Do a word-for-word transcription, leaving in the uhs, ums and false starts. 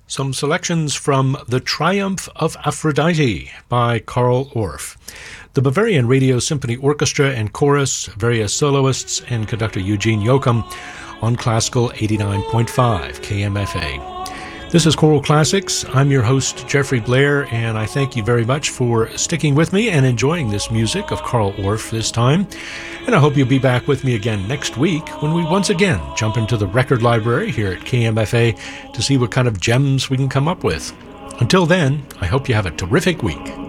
Some selections from The Triumph of Aphrodite by Carl Orff. The Bavarian Radio Symphony Orchestra and Chorus, various soloists, and conductor Eugene Yoakum on Classical eighty-nine point five K M F A. This is Choral Classics. I'm your host, Jeffrey Blair, and I thank you very much for sticking with me and enjoying this music of Carl Orff this time. And I hope you'll be back with me again next week when we once again jump into the record library here at K M F A to see what kind of gems we can come up with. Until then, I hope you have a terrific week.